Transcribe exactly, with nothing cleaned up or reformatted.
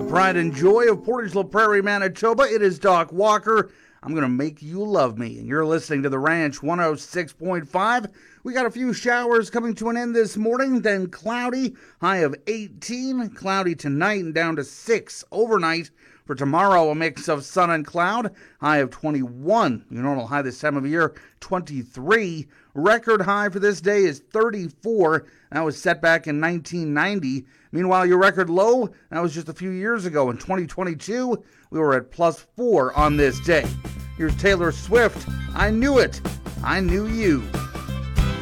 pride and joy of Portage La Prairie, Manitoba. It is Doc Walker. I'm going to make you love me. And you're listening to The Ranch one oh six point five. We got a few showers coming to an end this morning, then cloudy, high of eighteen. Cloudy tonight and down to six overnight. For tomorrow, a mix of sun and cloud, high of twenty-one. Your normal high this time of year, twenty-three. Record high for this day is thirty-four. That was set back in nineteen ninety. Meanwhile, your record low, that was just a few years ago. In twenty twenty-two, we were at plus four on this day. Here's Taylor Swift. I knew it. I knew you.